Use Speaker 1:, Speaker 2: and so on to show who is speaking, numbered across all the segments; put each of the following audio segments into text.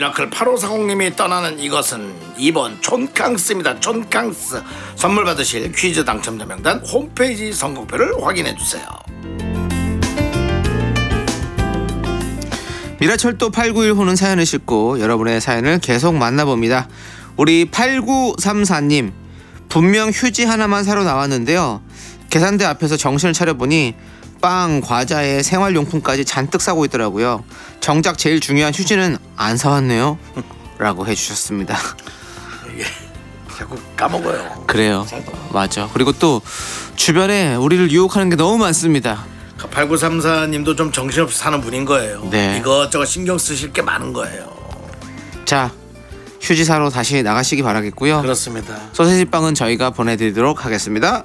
Speaker 1: 미라클 8540님이 떠나는 이것은 2번 촌캉스입니다. 촌캉스. 선물 받으실 퀴즈 당첨자 명단 홈페이지 선곡표를 확인해주세요.
Speaker 2: 미라철도 8910는 사연을 싣고 여러분의 사연을 계속 만나봅니다. 우리 8934님, 분명 휴지 하나만 사러 나왔는데요, 계산대 앞에서 정신을 차려보니 빵, 과자에 생활용품까지 잔뜩 사고 있더라고요. 정작 제일 중요한 휴지는 안 사왔네요 라고 해주셨습니다.
Speaker 1: 이게 자꾸 까먹어요.
Speaker 2: 그래요, 맞아. 그리고 또 주변에 우리를 유혹하는 게 너무 많습니다.
Speaker 1: 8934님도 좀 정신없이 사는 분인 거예요.
Speaker 2: 네.
Speaker 1: 이것저것 신경 쓰실 게 많은 거예요.
Speaker 2: 자, 휴지 사러 다시 나가시기 바라겠고요.
Speaker 1: 그렇습니다.
Speaker 2: 소세지빵은 저희가 보내드리도록 하겠습니다.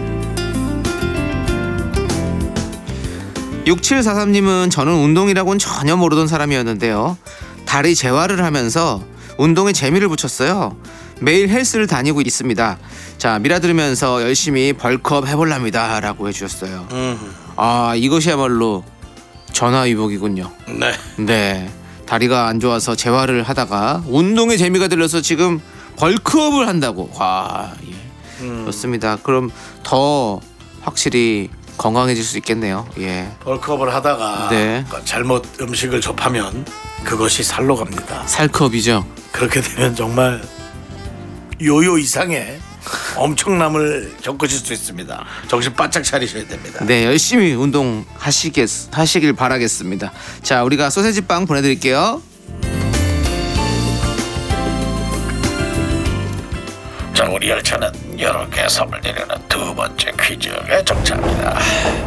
Speaker 2: 6743님은 저는 운동이라고는 전혀 모르던 사람이었는데요, 다리 재활을 하면서 운동에 재미를 붙였어요. 매일 헬스를 다니고 있습니다. 자, 미라 들으면서 열심히 벌크업 해볼랍니다 라고 해주셨어요. 아, 이것이야말로 전화위복이군요.
Speaker 1: 네.
Speaker 2: 네, 다리가 안 좋아서 재활을 하다가 운동에 재미가 들려서 지금 벌크업을 한다고. 와, 예. 좋습니다. 그럼 더 확실히 건강해질 수 있겠네요. 예.
Speaker 1: 벌크업을 하다가
Speaker 2: 네.
Speaker 1: 잘못 음식을 접하면 그것이 살로 갑니다.
Speaker 2: 살크업이죠.
Speaker 1: 그렇게 되면 정말 요요 이상의 엄청남을 겪으실 수 있습니다. 정신 바짝 차리셔야 됩니다.
Speaker 2: 네, 열심히 운동하시길 바라겠습니다. 자, 우리가 소세지빵 보내드릴게요.
Speaker 1: 자, 우리 열차는 여러분께 선물 드리는 두 번째 퀴즈에 정차합니다.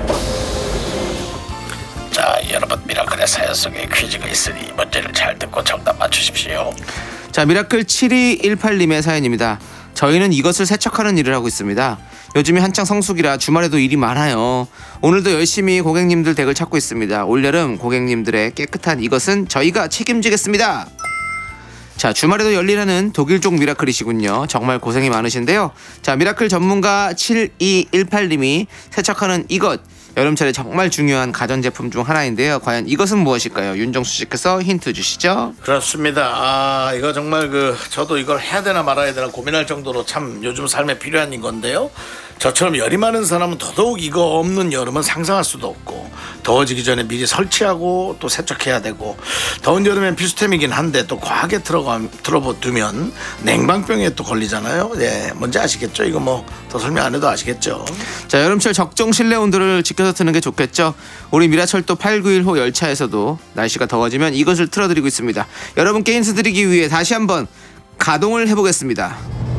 Speaker 1: 자, 여러분, 미라클의 사연 속에 퀴즈가 있으니 문제를 잘 듣고 정답 맞추십시오.
Speaker 2: 자, 미라클 7218님의 사연입니다. 저희는 이것을 세척하는 일을 하고 있습니다. 요즘이 한창 성수기라 주말에도 일이 많아요. 오늘도 열심히 고객님들 댁을 찾고 있습니다. 올여름 고객님들의 깨끗한 이것은 저희가 책임지겠습니다. 자, 주말에도 열일하는 독일족 미라클이시군요. 정말 고생이 많으신데요. 자, 미라클 전문가 7218님이 세척하는 이것, 여름철에 정말 중요한 가전제품 중 하나인데요. 과연 이것은 무엇일까요? 윤정수 씨께서 힌트 주시죠.
Speaker 1: 그렇습니다. 이거 정말 저도 이걸 해야 되나 말아야 되나 고민할 정도로 참 요즘 삶에 필요한 건데요. 저처럼 열이 많은 사람은 더더욱 이거 없는 여름은 상상할 수도 없고, 더워지기 전에 미리 설치하고 또 세척해야 되고, 더운 여름엔 필수템이긴 한데 또 과하게 틀어두면 냉방병에 또 걸리잖아요. 예, 뭔지 아시겠죠? 이거 뭐 더 설명 안 해도 아시겠죠?
Speaker 2: 자, 여름철 적정 실내 온도를 지켜서 트는 게 좋겠죠. 우리 미라철도 8910 열차에서도 날씨가 더워지면 이것을 틀어드리고 있습니다. 여러분께 힌트 드리기 위해 다시 한번 가동을 해보겠습니다.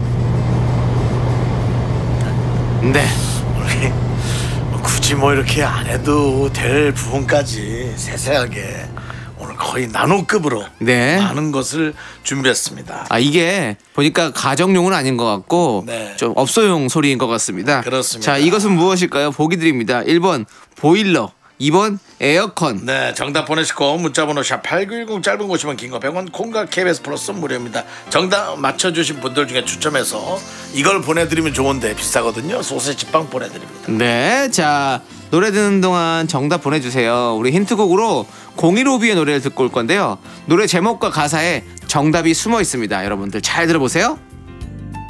Speaker 2: 네,
Speaker 1: 굳이 뭐 이렇게 안 해도 될 부분까지 세세하게 오늘 거의 나노급으로
Speaker 2: 네.
Speaker 1: 많은 것을 준비했습니다.
Speaker 2: 아, 이게 보니까 가정용은 아닌 것 같고
Speaker 1: 네.
Speaker 2: 좀 업소용 소리인 것 같습니다.
Speaker 1: 그렇습니다.
Speaker 2: 자, 이것은 무엇일까요? 보기 드립니다. 1번 보일러, 2번 에어컨.
Speaker 1: 네, 정답 보내시고 문자번호 샵8910, 짧은 거 50원, 긴 거 100원, 콩과 KBS 플러스 무료입니다. 정답 맞춰주신 분들 중에 추첨해서 이걸 보내드리면 좋은데 비싸거든요. 소세지빵 보내드립니다.
Speaker 2: 네, 자, 노래 듣는 동안 정답 보내주세요. 우리 힌트곡으로 015B의 노래를 듣고 올 건데요, 노래 제목과 가사에 정답이 숨어 있습니다. 여러분들 잘 들어보세요.